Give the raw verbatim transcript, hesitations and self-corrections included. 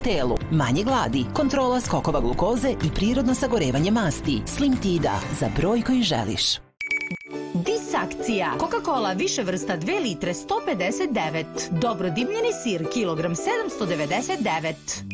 telu, manje gladi, kontrola skokova glukoze i prirodno sagorevanje masti. Slim Tida, za broj koji želiš. Disakcija. Coca-Cola više vrsta dve litre sto pedeset devet. Dobro dimljeni sir kilogram sedamsto devedeset devet.